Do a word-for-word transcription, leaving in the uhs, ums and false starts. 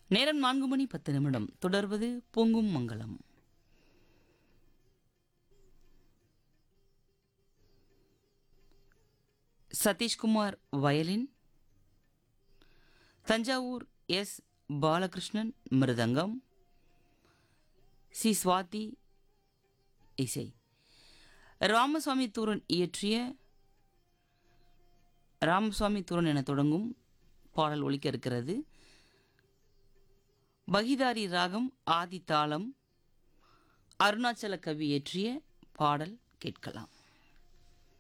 நேரம் நான்கு மணி பத்து நிமிடம். தொடர்வது பொங்கும் மங்களம். சதீஷ்குமார் வயலின், தஞ்சாவூர் எஸ் பாலகிருஷ்ணன் மிருதங்கம், சி சுவாதி இசை. ராமசாமி தூரன் இயற்றிய ராமசாமி தூரன் என தொடங்கும் பாடல் ஒலிக்க இருக்கிறது. பகிதாரி ராகம் ஆதி தாளம். அருணாச்சல கவி இயற்றிய பாடல் கேட்கலாம்.